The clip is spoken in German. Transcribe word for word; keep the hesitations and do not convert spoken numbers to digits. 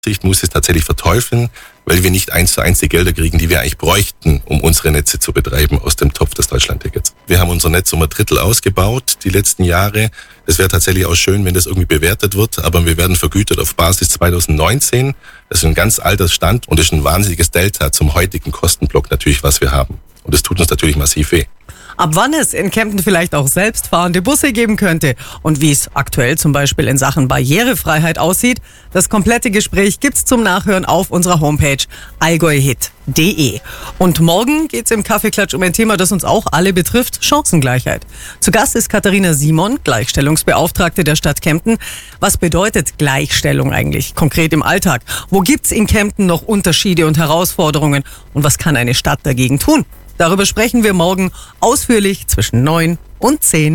Sicht muss es tatsächlich verteufeln, weil wir nicht eins zu eins die Gelder kriegen, die wir eigentlich bräuchten, um unsere Netze zu betreiben aus dem Topf des Deutschlandtickets. Wir haben unser Netz um ein Drittel ausgebaut die letzten Jahre. Es wäre tatsächlich auch schön, wenn das irgendwie bewertet wird, aber wir werden vergütet auf Basis zwanzig neunzehn. Das ist ein ganz alter Stand und das ist ein wahnsinniges Delta zum heutigen Kostenblock natürlich, was wir haben. Und das tut uns natürlich massiv weh. Ab wann es in Kempten vielleicht auch selbstfahrende Busse geben könnte und wie es aktuell zum Beispiel in Sachen Barrierefreiheit aussieht, das komplette Gespräch gibt's zum Nachhören auf unserer Homepage allgäuhit punkt de. Und morgen geht's im Kaffeeklatsch um ein Thema, das uns auch alle betrifft, Chancengleichheit. Zu Gast ist Katharina Simon, Gleichstellungsbeauftragte der Stadt Kempten. Was bedeutet Gleichstellung eigentlich konkret im Alltag? Wo gibt's in Kempten noch Unterschiede und Herausforderungen? Und was kann eine Stadt dagegen tun? Darüber sprechen wir morgen ausführlich zwischen neun und zehn.